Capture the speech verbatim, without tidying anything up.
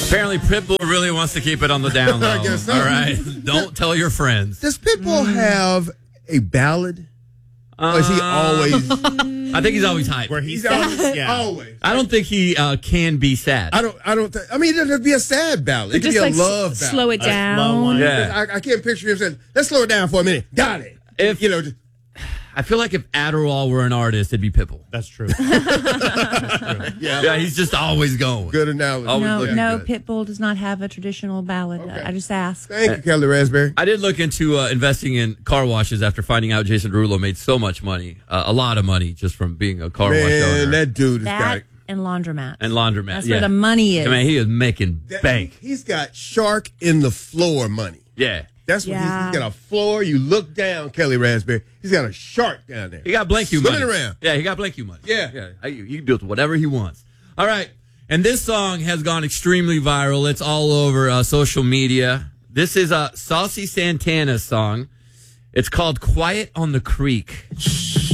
Apparently, Pitbull really wants to keep it on the down low. I guess so. All right, don't tell your friends. Does Pitbull mm. have a ballad? Uh, or is he always? I think he's always hyped. Where he's always, yeah. always. I don't think he uh, can be sad. I don't. I don't. Th- I mean, it doesn't be a sad ballad. It could be a like love s- ballad. Slow it down. Yeah. I, I can't picture him saying, "Let's slow it down for a minute." Got it. If you know. Just, I feel like if Adderall were an artist, it'd be Pitbull. That's true. That's true. Yeah. Yeah, he's just always going. Good analogy. Always No, looking no, good. Pitbull does not have a traditional ballad. Okay. I just asked. Thank you, Kelly Raspberry. I did look into uh, investing in car washes after finding out Jason Derulo made so much money, uh, a lot of money, just from being a car wash owner. Man, that dude has That got and laundromat. and laundromat. That's yeah. where the money is. I mean, he is making that, bank. He's got shark in the floor money. Yeah. That's what Yeah. he's, he's got a floor. You look down, Kelly Raspberry. He's got a shark down there. He got blank you money. Swimming around. Yeah, he got blank you money. Yeah. yeah. I, you can do whatever he wants. All right. And this song has gone extremely viral. It's all over uh, social media. This is a Saucy Santana song. It's called Quiet on the Creek.